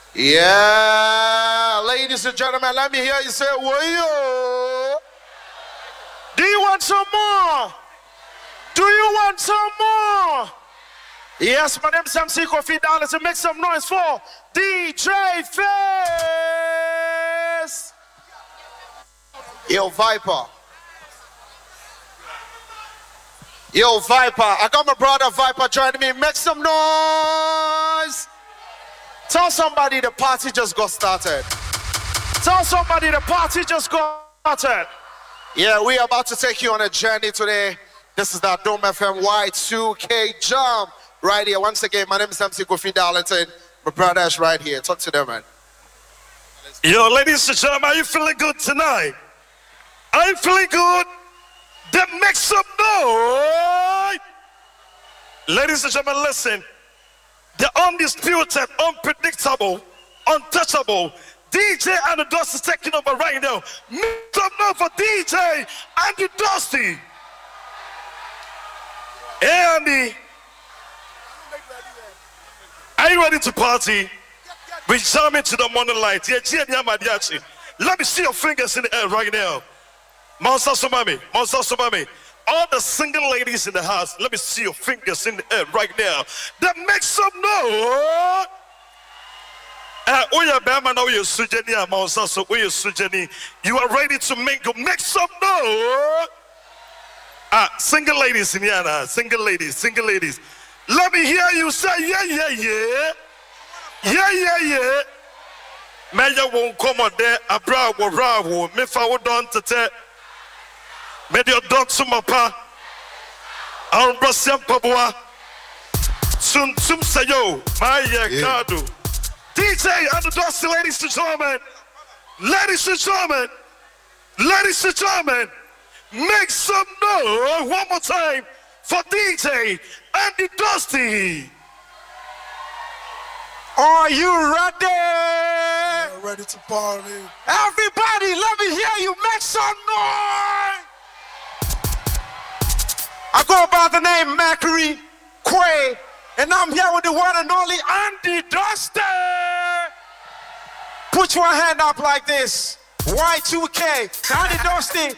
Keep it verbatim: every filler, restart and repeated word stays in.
Yeah, ladies and gentlemen, let me hear you say, "Whoa!" Do you want some more? Do you want some more? Yes, my name is M C Kofi Dollars, and make some noise for D J Face. Yo, Viper. Yo, Viper. I got my brother Viper joining me. Make some noise. Tell somebody the party just got started. Tell somebody the party just got started. Yeah, we are about to take you on a journey today. This is the Dome F M Y two K Jump right here. Once again, my name is M C Kofi Darlington. My brother is right here. Talk to them, man. Yo, ladies and gentlemen, are you feeling good tonight? Are you feeling good? Then make some noise. Ladies and gentlemen, listen. The undisputed, unpredictable, untouchable D J Andy Dusty is taking over right now. Make some noise for D J Andy Dusty. Hey, Andy. Are you ready to party? We jump into the morning light. Let me see your fingers in the air right now. Monster Sumami, Monster Sumami. All the single ladies in the house, let me see your fingers in the air right now. That makes some noise. Uh, you are ready to make make some noise. Ah, single ladies in here now. Single ladies, single ladies. Let me hear you say yeah, yeah, yeah. Yeah, yeah, yeah. Maya won't come on there. Abra will raw. Me forward on to te. Me your dog to my pa. I'll brush some pabua. Soon, soon say yo. Maya Kadu. D J and the Dusty, ladies and gentlemen. Ladies and gentlemen. Ladies and gentlemen. Make some noise one more time for D J Andy Dusty. Are you ready? Yeah, ready to party. Everybody, let me hear you make some noise. I go by the name Macri Quay, and I'm here with the one and only Andy Dusty. Put your hand up like this. Y two K. Andy Dusty